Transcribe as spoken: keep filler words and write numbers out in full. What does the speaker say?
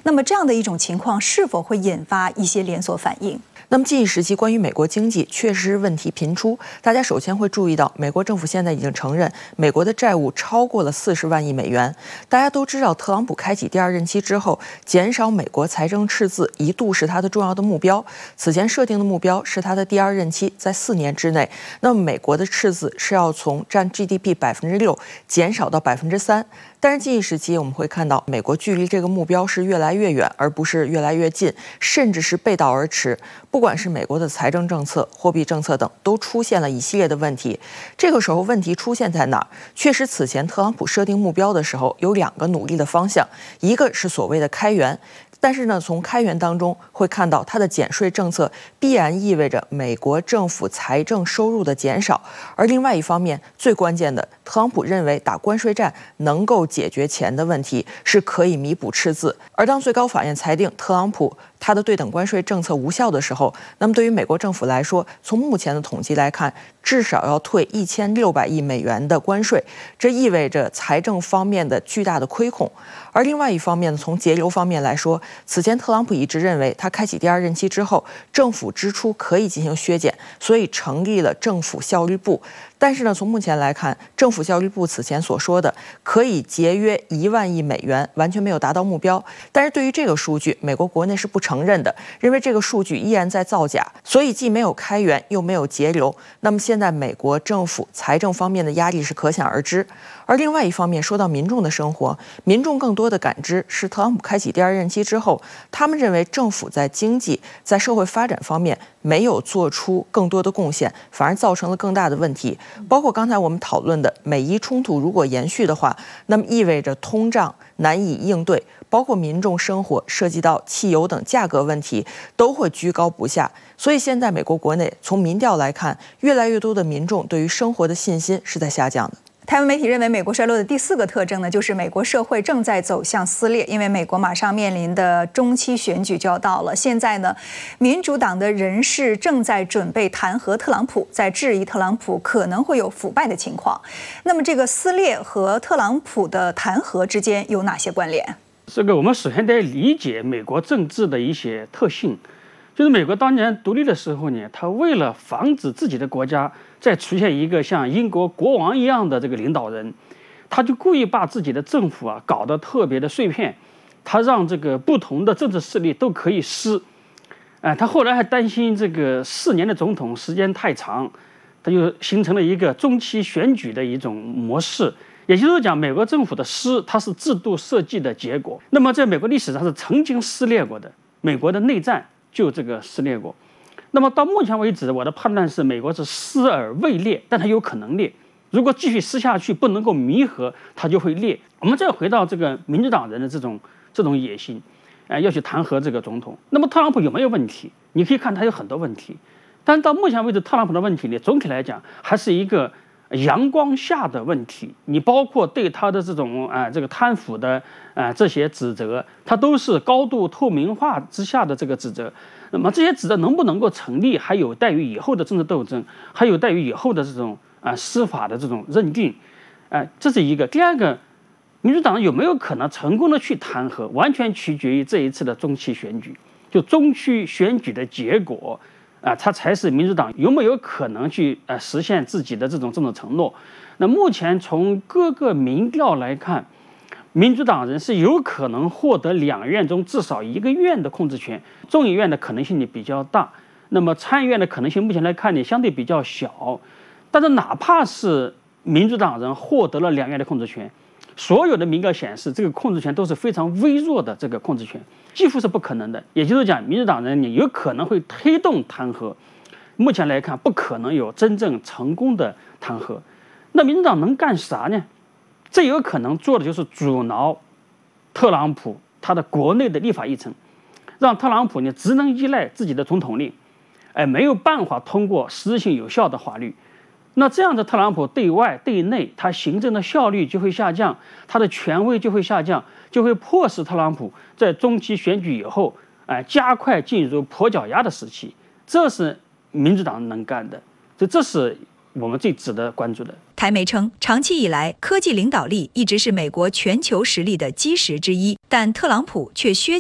那么这样的一种情况是否会引发一些连锁反应？ 那么近一时期，关于美国经济确实问题频出，大家首先会注意到，美国政府现在已经承认，美国的债务超过了四十万亿美元。大家都知道，特朗普开启第二任期之后，减少美国财政赤字一度是他的重要的目标。此前设定的目标是他的第二任期在四年之内，那么美国的赤字是要从占 G D P 百分之六减少到百分之三。但是近一时期，我们会看到，美国距离这个目标是越来越远，而不是越来越近，甚至是背道而驰。不管是美国的财政政策、货币政策等，都出现了一系列的问题。这个时候，问题出现在哪儿？确实，此前特朗普设定目标的时候，有两个努力的方向，一个是所谓的开源。但是呢，从开源当中会看到，它的减税政策必然意味着美国政府财政收入的减少。而另外一方面，最关键的，特朗普认为打关税战能够解决钱的问题，是可以弥补赤字。而当最高法院裁定特朗普他的对等关税政策无效的时候，那么对于美国政府来说，从目前的统计来看，至少要退一千六百亿美元的关税，这意味着财政方面的巨大的亏空。而另外一方面，从节流方面来说，此前特朗普一直认为，他开启第二任期之后，政府支出可以进行削减，所以成立了政府效率部。但是呢，从目前来看，政府效率部此前所说的可以节约一万亿美元，完全没有达到目标。但是对于这个数据，美国国内是不承认的，认为这个数据依然在造假，所以既没有开源，又没有节流。那么现在美国政府财政方面的压力是可想而知。而另外一方面，说到民众的生活，民众更多的感知是特朗普开启第二任期之后，他们认为政府在经济、在社会发展方面没有做出更多的贡献，反而造成了更大的问题。包括刚才我们讨论的美伊冲突如果延续的话，那么意味着通胀难以应对，包括民众生活涉及到汽油等价格问题都会居高不下。所以现在美国国内从民调来看，越来越多的民众对于生活的信心是在下降的。 台湾媒体认为，美国衰落的第四个特征呢，就是美国社会正在走向撕裂，因为美国马上面临的中期选举就要到了。现在呢，民主党的人士正在准备弹劾特朗普，在质疑特朗普可能会有腐败的情况。那么，这个撕裂和特朗普的弹劾之间有哪些关联？ 这个我们首先得理解美国政治的一些特性。就是美国当年独立的时候呢，他为了防止自己的国家再出现一个像英国国王一样的这个领导人，他就故意把自己的政府啊搞得特别的碎片，他让这个不同的政治势力都可以施。哎，他后来还担心这个四年的总统时间太长，他就形成了一个中期选举的一种模式。也就是讲，美国政府的施，它是制度设计的结果。那么在美国历史上是曾经撕裂过的，美国的内战就这个撕裂过。那么到目前为止，我的判断是，美国是撕而未裂，但它有可能裂。如果继续撕下去，不能够弥合，它就会裂。我们再回到这个民主党人的这种这种野心，呃，要去弹劾这个总统。那么特朗普有没有问题？你可以看他有很多问题，但是到目前为止，特朗普的问题呢，总体来讲还是一个阳光下的问题。你包括对他的这种啊、呃、这个贪腐的啊、呃、这些指责，它都是高度透明化之下的这个指责。那么这些指责能不能够成立，还有待于以后的政治斗争，还有待于以后的这种啊、呃、司法的这种认定。呃，这是一个。第二个，民主党有没有可能成功的去弹劾，完全取决于这一次的中期选举。就中期选举的结果啊、呃，它才是民主党有没有可能去呃实现自己的这种政治承诺。那目前从各个民调来看，民主党人是有可能获得两院中至少一个院的控制权，众议院的可能性呢比较大，那么参议院的可能性目前来看呢相对比较小。但是哪怕是民主党人获得了两院的控制权，所有的民调显示这个控制权都是非常微弱的这个控制权，几乎是不可能的。也就是讲，民主党人你有可能会推动弹劾，目前来看不可能有真正成功的弹劾。那民主党能干啥呢？最有可能做的就是阻挠特朗普他的国内的立法议程，让特朗普呢只能依赖自己的总统令，哎，没有办法通过实质性有效的法律。那这样的特朗普对外对内，他行政的效率就会下降，他的权威就会下降，就会迫使特朗普在中期选举以后，哎，加快进入跛脚鸭的时期。这是民主党能干的，所以这是我们最值得关注的。 台媒称，长期以来，科技领导力一直是美国全球实力的基石之一，但特朗普却削